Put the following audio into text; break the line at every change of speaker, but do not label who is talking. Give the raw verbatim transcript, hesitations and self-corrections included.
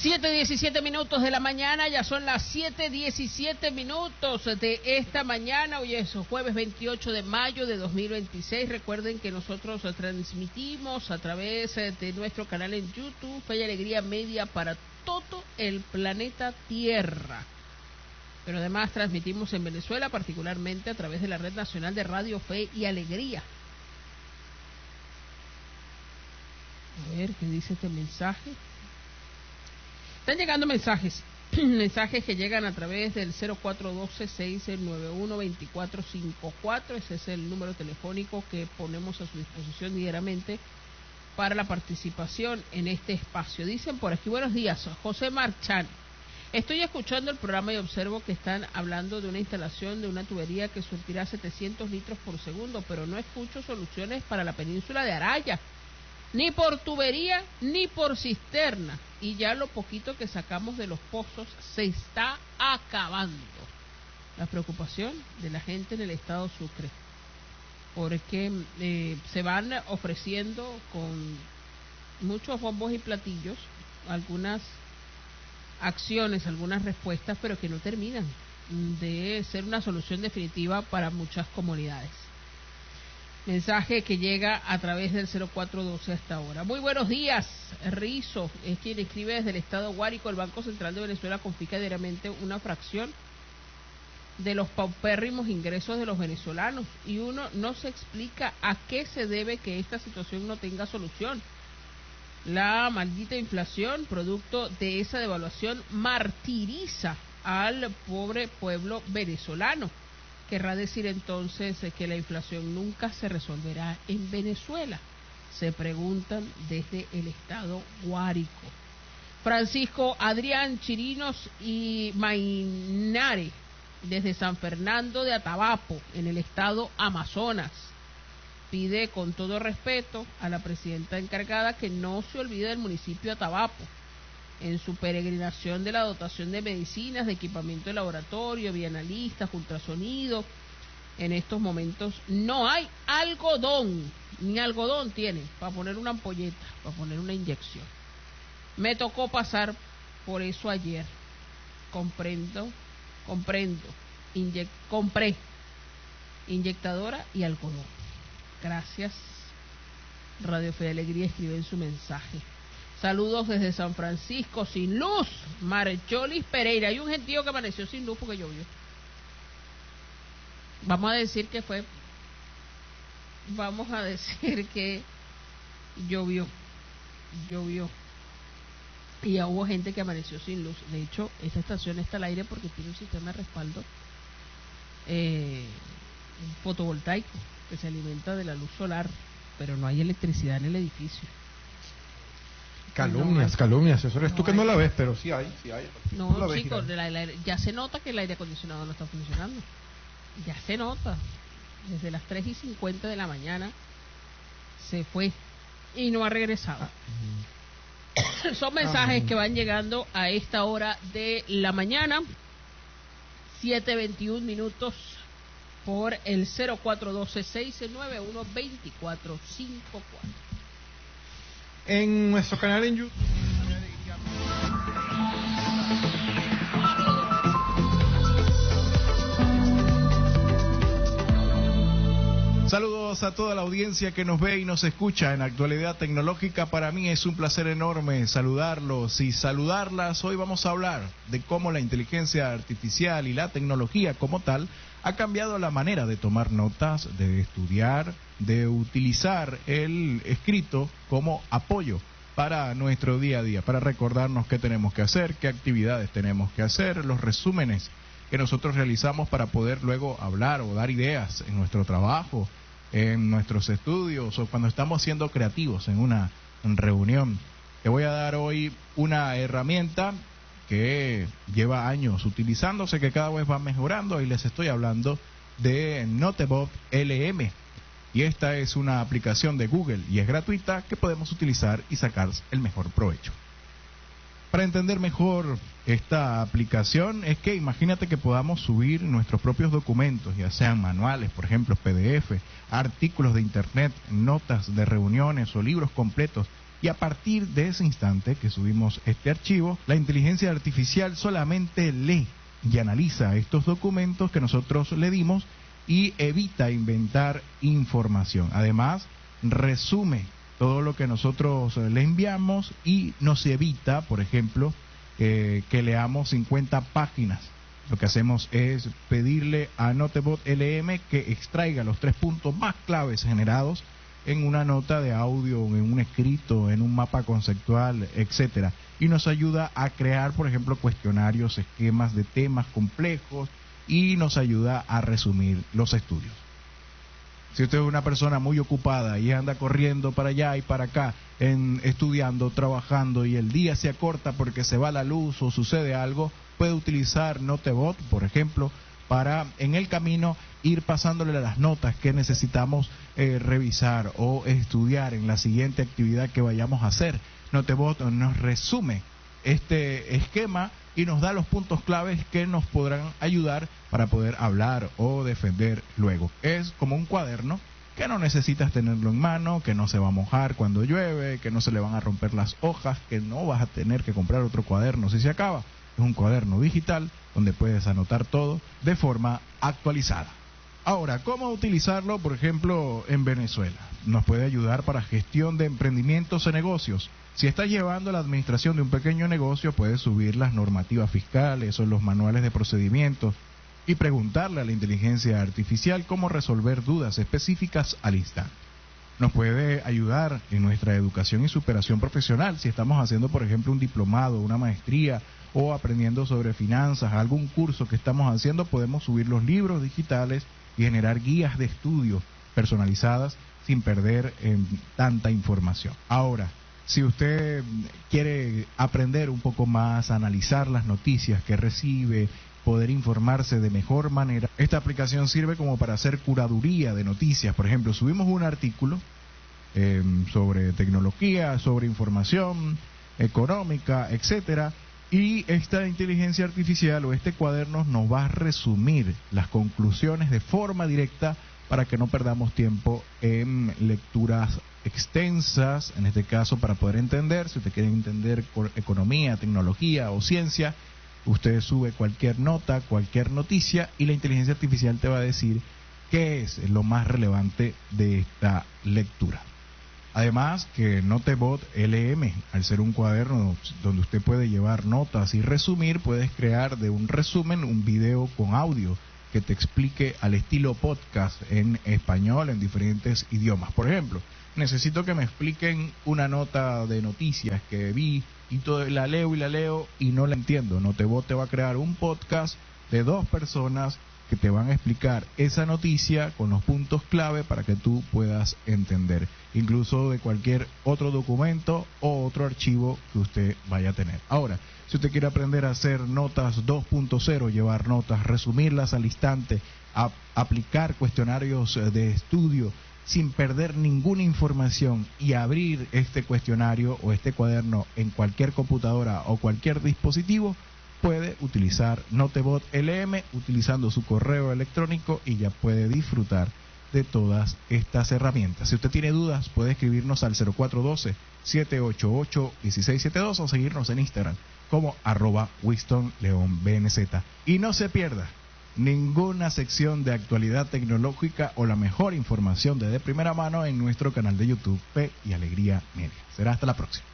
siete diecisiete minutos de la mañana, ya son las siete diecisiete minutos de esta mañana. Hoy es jueves veintiocho de mayo de dos mil veintiséis. Recuerden que nosotros transmitimos a través de nuestro canal en YouTube, Fe y Alegría Media, para todo el planeta Tierra. Pero además transmitimos en Venezuela, particularmente a través de la Red Nacional de Radio Fe y Alegría. A ver, ¿qué dice este mensaje? Están llegando mensajes, mensajes que llegan a través del cero cuatro uno dos, seis nueve uno, dos cuatro cinco cuatro. Ese es el número telefónico que ponemos a su disposición diariamente para la participación en este espacio. Dicen por aquí, buenos días, José Marchán. Estoy escuchando el programa y observo que están hablando de una instalación de una tubería que surtirá setecientos litros por segundo, pero no escucho soluciones para la península de Araya. Ni por tubería, ni por cisterna. Y ya lo poquito que sacamos de los pozos se está acabando. La preocupación de la gente en el estado Sucre. Porque eh, se van ofreciendo con muchos bombos y platillos algunas acciones, algunas respuestas, pero que no terminan de ser una solución definitiva para muchas comunidades. Mensaje que llega a través del cero cuatro doce hasta ahora. Muy buenos días, Rizo, es quien escribe desde el estado Guárico. El Banco Central de Venezuela confisca diariamente una fracción de los paupérrimos ingresos de los venezolanos y uno no se explica a qué se debe que esta situación no tenga solución. La maldita inflación, producto de esa devaluación, martiriza al pobre pueblo venezolano. Querrá decir entonces que la inflación nunca se resolverá en Venezuela, se preguntan desde el estado Guárico. Francisco Adrián Chirinos y Mainare, desde San Fernando de Atabapo, en el estado Amazonas, pide con todo respeto a la presidenta encargada que no se olvide del municipio de Atabapo en su peregrinación de la dotación de medicinas, de equipamiento de laboratorio, bienalistas, ultrasonido. En estos momentos no hay algodón, ni algodón tienen para poner una ampolleta, para poner una inyección. Me tocó pasar por eso ayer. Comprendo, comprendo, inyec compré inyectadora y algodón. Gracias. Radio Fe y Alegría escribe en su mensaje. Saludos desde San Francisco, sin luz, Marcholis Pereira. Hay un gentío que amaneció sin luz porque llovió. Vamos a decir que fue, vamos a decir que llovió, llovió. Y ya hubo gente que amaneció sin luz. De hecho, esta estación está al aire porque tiene un sistema de respaldo eh, fotovoltaico que se alimenta de la luz solar, pero no hay electricidad en el edificio.
Calumnias, no calumnias, eso eres no tú que hay. No la ves, pero sí hay, sí hay.
No, no chicos, la, la, ya se nota que el aire acondicionado no está funcionando. Ya se nota. Desde las tres y cincuenta de la mañana se fue y no ha regresado. Ah. Son mensajes ah. que van llegando a esta hora de la mañana, siete veintiún minutos, por el cero cuatro doce, seis nueve uno, dos cuatro cinco cuatro.
En nuestro canal en YouTube. Saludos a toda la audiencia que nos ve y nos escucha en Actualidad Tecnológica. Para mí es un placer enorme saludarlos y saludarlas. Hoy vamos a hablar de cómo la inteligencia artificial y la tecnología como tal ha cambiado la manera de tomar notas, de estudiar, de utilizar el escrito como apoyo para nuestro día a día, para recordarnos qué tenemos que hacer, qué actividades tenemos que hacer, los resúmenes que nosotros realizamos para poder luego hablar o dar ideas en nuestro trabajo, en nuestros estudios o cuando estamos siendo creativos en una reunión. Te voy a dar hoy una herramienta que lleva años utilizándose, que cada vez va mejorando, y les estoy hablando de Notebot L M. Y esta es una aplicación de Google y es gratuita que podemos utilizar y sacar el mejor provecho. Para entender mejor esta aplicación es que imagínate que podamos subir nuestros propios documentos, ya sean manuales, por ejemplo P D F, artículos de internet, notas de reuniones o libros completos Y a partir de ese instante que subimos este archivo, la inteligencia artificial solamente lee y analiza estos documentos que nosotros le dimos y evita inventar información. Además, resume todo lo que nosotros le enviamos y nos evita, por ejemplo, eh, que leamos cincuenta páginas. Lo que hacemos es pedirle a Notebot L M que extraiga los tres puntos más claves generados en una nota de audio, en un escrito, en un mapa conceptual, etcétera, y nos ayuda a crear, por ejemplo, cuestionarios, esquemas de temas complejos, y nos ayuda a resumir los estudios. Si usted es una persona muy ocupada y anda corriendo para allá y para acá, en, estudiando, trabajando, y el día se acorta porque se va la luz o sucede algo, puede utilizar Notebot, por ejemplo, para en el camino ir pasándole las notas que necesitamos eh, revisar o estudiar en la siguiente actividad que vayamos a hacer. Notebot nos resume este esquema y nos da los puntos claves que nos podrán ayudar para poder hablar o defender luego. Es como un cuaderno que no necesitas tenerlo en mano, que no se va a mojar cuando llueve, que no se le van a romper las hojas, que no vas a tener que comprar otro cuaderno si se acaba. Es un cuaderno digital donde puedes anotar todo de forma actualizada. Ahora, ¿cómo utilizarlo, por ejemplo, en Venezuela? Nos puede ayudar para gestión de emprendimientos y negocios. Si estás llevando la administración de un pequeño negocio, puedes subir las normativas fiscales o los manuales de procedimientos y preguntarle a la inteligencia artificial cómo resolver dudas específicas al instante. Nos puede ayudar en nuestra educación y superación profesional. Si estamos haciendo, por ejemplo, un diplomado, una maestría o aprendiendo sobre finanzas, algún curso que estamos haciendo, podemos subir los libros digitales y generar guías de estudio personalizadas sin perder eh, tanta información. Ahora, si usted quiere aprender un poco más, analizar las noticias que recibe, poder informarse de mejor manera, esta aplicación sirve como para hacer curaduría de noticias. Por ejemplo, subimos un artículo eh, sobre tecnología, sobre información económica, etcétera, y esta inteligencia artificial o este cuaderno nos va a resumir las conclusiones de forma directa para que no perdamos tiempo en lecturas extensas, en este caso para poder entender. Si usted quiere entender economía, tecnología o ciencia, usted sube cualquier nota, cualquier noticia y la inteligencia artificial te va a decir qué es lo más relevante de esta lectura. Además que Notebot L M, al ser un cuaderno donde usted puede llevar notas y resumir, puedes crear de un resumen un video con audio que te explique al estilo podcast en español, en diferentes idiomas. Por ejemplo, necesito que me expliquen una nota de noticias que vi y todo, la leo y la leo y no la entiendo. Notebot te va a crear un podcast de dos personas que te van a explicar esa noticia con los puntos clave para que tú puedas entender, incluso de cualquier otro documento o otro archivo que usted vaya a tener. Ahora, si usted quiere aprender a hacer notas dos punto cero, llevar notas, resumirlas al instante, a, aplicar cuestionarios de estudio sin perder ninguna información y abrir este cuestionario o este cuaderno en cualquier computadora o cualquier dispositivo, puede utilizar Notebot L M utilizando su correo electrónico y ya puede disfrutar de todas estas herramientas. Si usted tiene dudas, puede escribirnos al cero cuatro uno dos, siete ocho ocho, uno seis siete dos o seguirnos en Instagram como arroba Winston León B N Z. Y no se pierda ninguna sección de actualidad tecnológica o la mejor información de, de primera mano en nuestro canal de YouTube P y Alegría Media. Será hasta la próxima.